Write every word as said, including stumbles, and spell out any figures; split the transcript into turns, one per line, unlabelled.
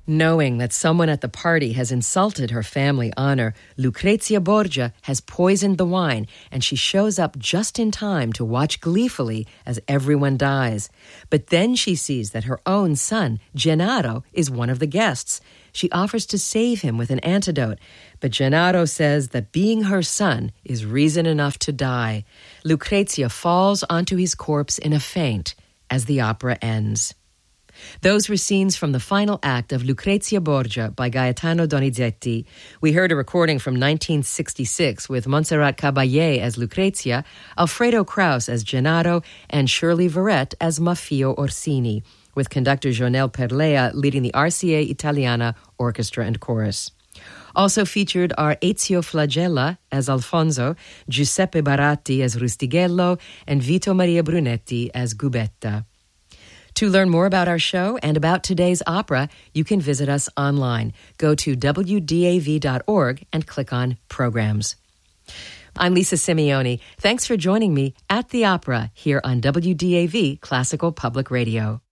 Knowing that someone at the party has insulted her family honor, Lucrezia Borgia has poisoned the wine, and she shows up just in time to watch gleefully as everyone dies. But then she sees that her own son, Gennaro, is one of the guests. She offers to save him with an antidote, but Gennaro says that being her son is reason enough to die. Lucrezia falls onto his corpse in a faint as the opera ends. Those were scenes from the final act of Lucrezia Borgia by Gaetano Donizetti. We heard a recording from nineteen sixty-six with Montserrat Caballé as Lucrezia, Alfredo Kraus as Gennaro, and Shirley Verrett as Maffeo Orsini, with conductor Jonel Perlea leading the R C A Italiana Orchestra and Chorus. Also featured are Ezio Flagella as Alfonso, Giuseppe Baratti as Rustighello, and Vito Maria Brunetti as Gubetta. To learn more about our show and about today's opera, you can visit us online. Go to w d a v dot org and click on Programs. I'm Lisa Simeoni. Thanks for joining me at the opera here on W D A V Classical Public Radio.